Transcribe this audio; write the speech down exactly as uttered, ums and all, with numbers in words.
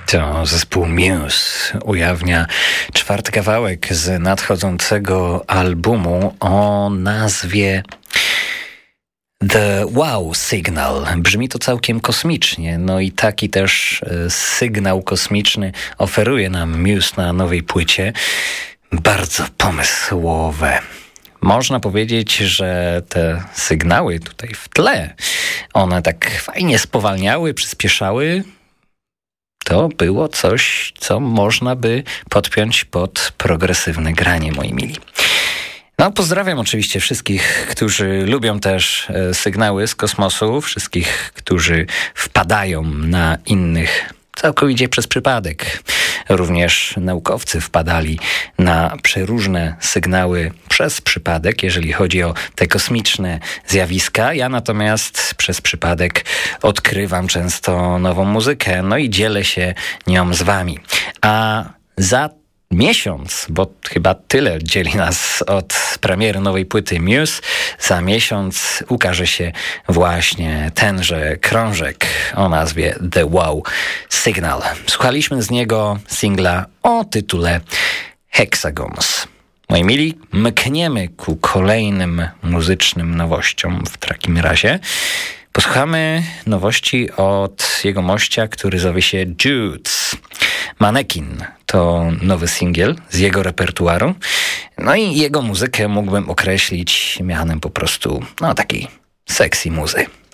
To zespół Muse ujawnia czwarty kawałek z nadchodzącego albumu o nazwie The Wow Signal. Brzmi to całkiem kosmicznie, no i taki też sygnał kosmiczny oferuje nam Muse na nowej płycie. Bardzo pomysłowe. Można powiedzieć, że te sygnały tutaj w tle, one tak fajnie spowalniały, przyspieszały. To było coś, co można by podpiąć pod progresywne granie, moi mili. No, pozdrawiam oczywiście wszystkich, którzy lubią też e, sygnały z kosmosu, wszystkich, którzy wpadają na innych całkowicie przez przypadek. Również naukowcy wpadali na przeróżne sygnały przez przypadek, jeżeli chodzi o te kosmiczne zjawiska. Ja natomiast przez przypadek odkrywam często nową muzykę, no i dzielę się nią z wami. A za miesiąc, bo chyba tyle dzieli nas od premiery nowej płyty Muse, za miesiąc ukaże się właśnie tenże krążek o nazwie The Wow Signal. Słuchaliśmy z niego singla o tytule Hexagons. Moi mili, mkniemy ku kolejnym muzycznym nowościom w takim razie. Posłuchamy nowości od jego mościa, który zowie się Judes. Manekin to nowy singiel z jego repertuaru. No i jego muzykę mógłbym określić mianem po prostu no takiej sexy muzy.